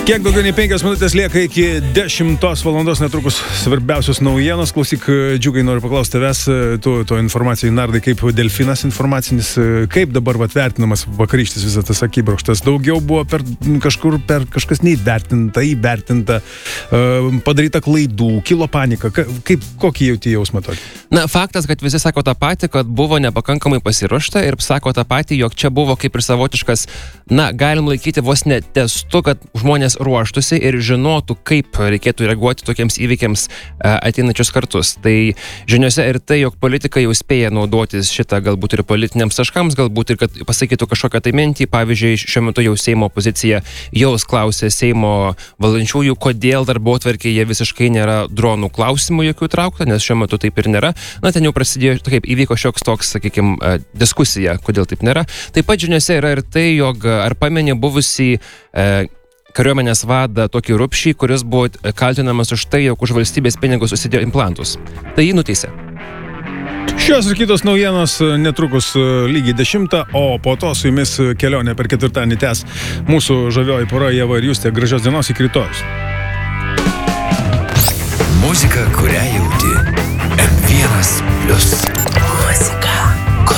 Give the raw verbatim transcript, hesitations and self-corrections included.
Kiek daugiau nei penkios minutės lieka iki dešimtos valandos, netrukus svarbiausios naujienos. Klausyk, Džiugai, noriu paklausti tavęs, tu to informacijai nardai kaip delfinas informacinis, kaip dabar vat, vertinamas vakarykštis visas tas akibrokštas. Daugiau buvo per kažkur per kažkas neįvertinta, įvertinta, padaryta klaidų, kilo panika. Kaip, kokį jauti jausmą tokį? Na, faktas, kad visi sako tą patį, kad buvo nepakankamai pasiruošta ir sako tą patį, jog čia buvo kaip ir savotiškas, na, galim laikyti vos ne testu, kad žmonės ruoštųsi ir žinotų, kaip reikėtų reaguoti tokiems įvykiams ateinačius kartus. Tai žiniuose ir tai, jog politikai jau spėja naudotis šitą galbūt ir politiniams taškams, galbūt ir kad pasakytų kažkokią tai mintį. Pavyzdžiui, šiuo metu jau Seimo opozicija jau klausė Seimo valdančiųjų, kodėl darbotvarkėje visiškai nėra dronų klausimų jokių traukta, nes šiuo metu taip ir nėra. Na, ten jau prasidėjo, kaip įvyko šioks toks, sakykime, diskusija, kodėl taip nėra. Taip pat žiniuose yra ir tai, jog ar pamenė buvusį e, kariuomenės vadą tokį Rupšį, kuris buvo kaltinamas už tai, jog už valstybės pinigus susidėjo implantus. Tai jį nuteisė. Šios ir kitos naujienos netrukus lygiai dešimtą, o po to su jumis kelionė per ketvirtadienį tęs mūsų žavioji pora Ieva ir Justė. Gražios dienos, iki rytojus. Muzika, kurią jauti. M vienas plius.